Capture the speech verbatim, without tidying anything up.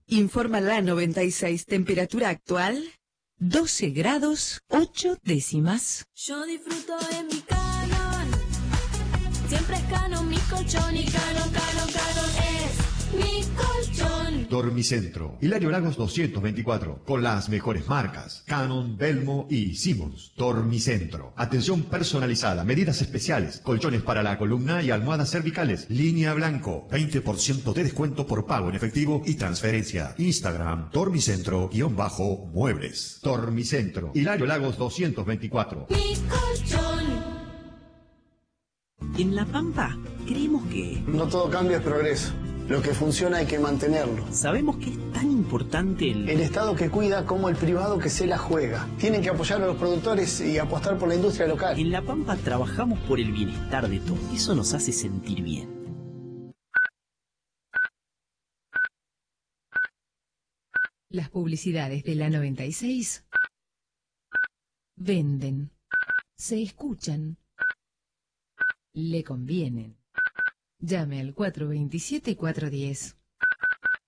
Informa la noventa y seis, temperatura actual, doce grados, ocho décimas. Yo disfruto de mi Canon, siempre es Canon mi colchón y Canon, Canon, Canon es mi colchón. Dormicentro, Hilario Lagos doscientos veinticuatro, con las mejores marcas, Canon, Belmo y Simmons. Dormicentro, atención personalizada, medidas especiales, colchones para la columna y almohadas cervicales, línea blanco, veinte por ciento de descuento por pago en efectivo y transferencia. Instagram, Dormicentro-muebles. Dormicentro, Hilario Lagos doscientos veinticuatro. Mi colchón. En La Pampa creemos que... No todo cambio es progreso. Lo que funciona hay que mantenerlo. Sabemos que es tan importante el... El Estado que cuida como el privado que se la juega. Tienen que apoyar a los productores y apostar por la industria local. En La Pampa trabajamos por el bienestar de todos. Eso nos hace sentir bien. Las publicidades de la noventa y seis venden, se escuchan, le convienen. Llame al cuatro veintisiete, cuatrocientos diez.